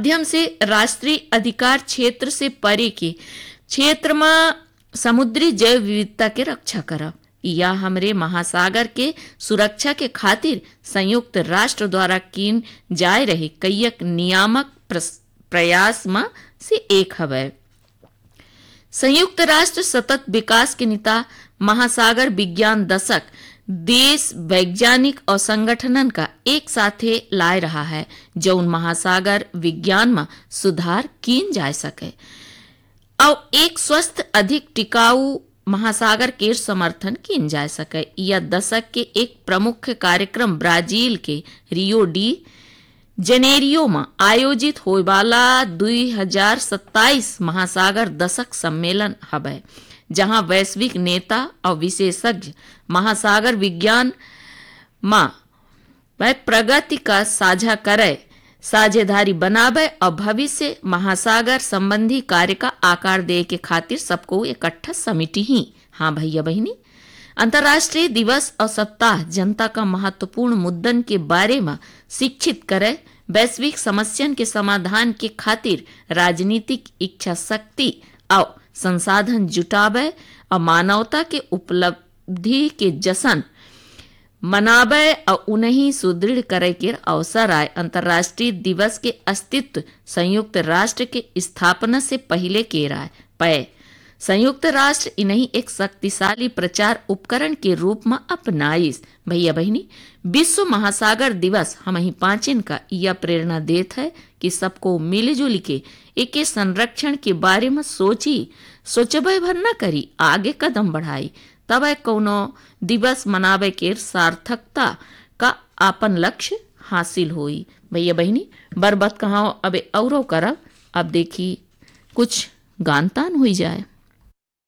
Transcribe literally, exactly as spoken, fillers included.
माध्यम से राष्ट्रीय अधिकार क्षेत्र से परे के क्षेत्र में समुद्री जैव विविधता के रक्षा करब या हमरे महासागर के सुरक्षा के खातिर संयुक्त राष्ट्र द्वारा कीन जाए रहे कईयक नियामक प्रयास में से एक हवे। संयुक्त राष्ट्र सतत विकास के नेता महासागर विज्ञान दशक देश वैज्ञानिक और संगठनन का एक साथे लाए रहा है जौन महासागर विज्ञान में सुधार कीन जा सके और एक स्वस्थ अधिक टिकाऊ महासागर के समर्थन कीन जा सके। यह दशक के एक प्रमुख कार्यक्रम ब्राजील के रियो डी जनेरियो में आयोजित होने वाला दो हज़ार सत्ताईस महासागर दशक सम्मेलन हवे जहां वैश्विक नेता और विशेषज्ञ महासागर विज्ञान में प्रगति का साझा करे साझेदारी बनावे और भविष्य महासागर संबंधी कार्य का आकार दे के खातिर सबको इकट्ठा समिति ही। हाँ भैया बहिनी, अंतर्राष्ट्रीय दिवस और सप्ताह जनता का महत्वपूर्ण मुद्दन के बारे में शिक्षित करे, वैश्विक समस्यान के समाधान के खातिर राजनीतिक इच्छा शक्ति और संसाधन जुटावे और मानवता के उपलब्धि के जश्न मनावे और उन्हें सुदृढ़ करे के अवसर आए। अंतर्राष्ट्रीय दिवस के अस्तित्व संयुक्त राष्ट्र के स्थापना से पहले के राय पय संयुक्त राष्ट्र इन्हीं एक शक्तिशाली प्रचार उपकरण के रूप में अपनाइस। भैया बहनी, विश्व महासागर दिवस हम ही पांचन का यह प्रेरणा देत है कि सबको मिलजुल के एक संरक्षण के बारे में सोची सोचबे भर न करी आगे कदम बढ़ाई, तब कोनो दिवस मनावे के सार्थकता का आपन लक्ष्य हासिल होई। भैया बहनी, बर्बाद कहाँ अब औरो करब, अब देखी कुछ गान तान हुई जाए।